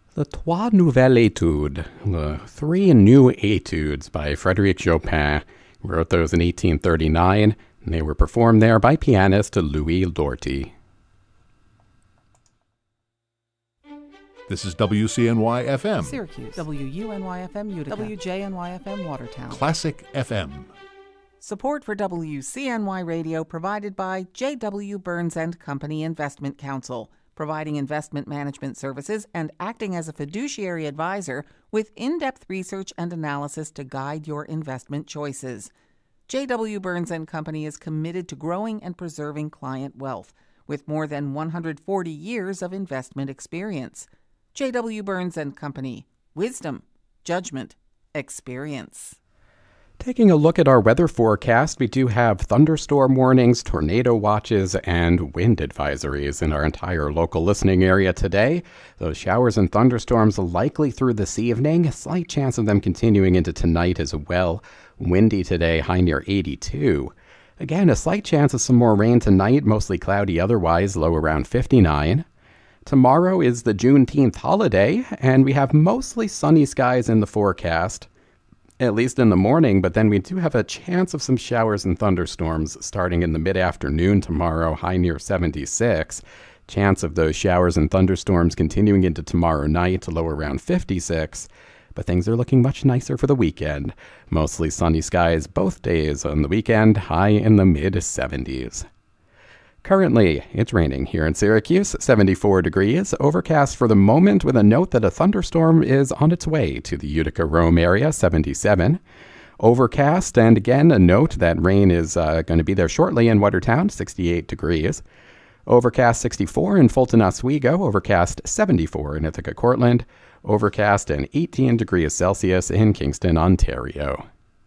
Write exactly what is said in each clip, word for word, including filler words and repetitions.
The Trois Nouvelles Etudes, the three new etudes by Frédéric Chopin. He wrote those in eighteen thirty-nine, and they were performed there by pianist Louis Lorty. This is W C N Y F M. Syracuse. W U N Y F M Utica. W J N Y F M Watertown. Classic F M. Support for W C N Y Radio provided by J W. Burns and Company Investment Counsel, providing investment management services and acting as a fiduciary advisor with in-depth research and analysis to guide your investment choices. J W. Burns and Company is committed to growing and preserving client wealth with more than one hundred forty years of investment experience. J W. Burns and Company. Wisdom, judgment, experience. Taking a look at our weather forecast, we do have thunderstorm warnings, tornado watches, and wind advisories in our entire local listening area today. Those showers and thunderstorms likely through this evening. A slight chance of them continuing into tonight as well. Windy today, high near eighty-two. Again, a slight chance of some more rain tonight, mostly cloudy otherwise, low around fifty-nine. Tomorrow is the Juneteenth holiday, and we have mostly sunny skies in the forecast, at least in the morning, but then we do have a chance of some showers and thunderstorms starting in the mid-afternoon tomorrow, high near seventy-six. Chance of those showers and thunderstorms continuing into tomorrow night, low around fifty-six. But things are looking much nicer for the weekend. Mostly sunny skies both days on the weekend, high in the mid-seventies. Currently, it's raining here in Syracuse, seventy-four degrees, overcast for the moment with a note that a thunderstorm is on its way to the Utica-Rome area, seventy-seven. Overcast, and again, a note that rain is uh, going to be there shortly in Watertown, sixty-eight degrees. Overcast sixty-four in Fulton Oswego, overcast seventy-four in Ithaca, Cortland, overcast and eighteen degrees Celsius in Kingston, Ontario.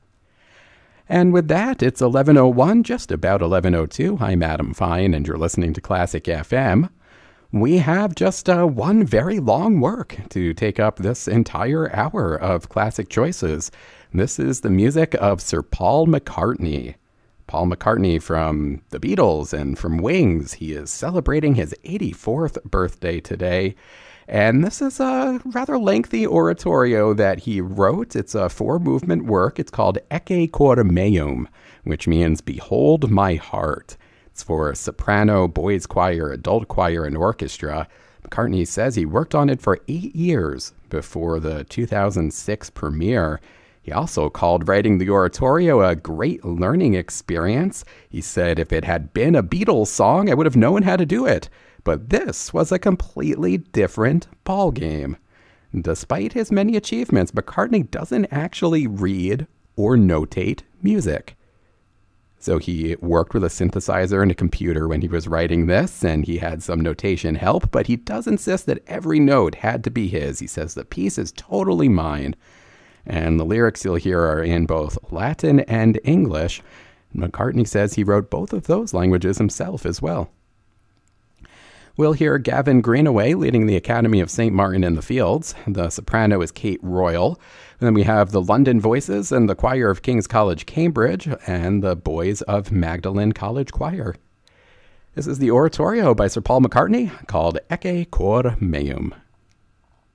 And with that, it's eleven oh one, just about eleven oh two. I'm Adam Fine, and you're listening to Classic F M. We have just uh, one very long work to take up this entire hour of classic choices. This is the music of Sir Paul McCartney. Paul McCartney from the Beatles and from Wings. He is celebrating his eighty-fourth birthday today. And this is a rather lengthy oratorio that he wrote. It's a four-movement work. It's called Ecce Cor Meum, which means Behold My Heart. It's for soprano, boys choir, adult choir, and orchestra. McCartney says he worked on it for eight years before the two thousand six premiere. He also called writing the oratorio a great learning experience. He said, if it had been a Beatles song, I would have known how to do it. But this was a completely different ballgame. Despite his many achievements, McCartney doesn't actually read or notate music. So he worked with a synthesizer and a computer when he was writing this, and he had some notation help, but he does insist that every note had to be his. He says the piece is totally mine. And the lyrics you'll hear are in both Latin and English. McCartney says he wrote both of those languages himself as well. We'll hear Gavin Greenaway leading the Academy of Saint Martin in the Fields. The soprano is Kate Royal. And then we have the London Voices and the Choir of King's College, Cambridge, and the Boys of Magdalen College Choir. This is the oratorio by Sir Paul McCartney called Ecce Cor Meum.